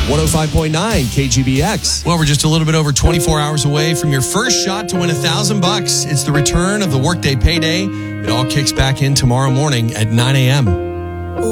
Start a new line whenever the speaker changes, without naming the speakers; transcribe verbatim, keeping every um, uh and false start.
one oh five point nine K G B X.
Well, we're just a little bit over twenty-four hours away from your first shot to win a thousand bucks. It's the return of the Workday Payday. It all kicks back in tomorrow morning at nine a.m.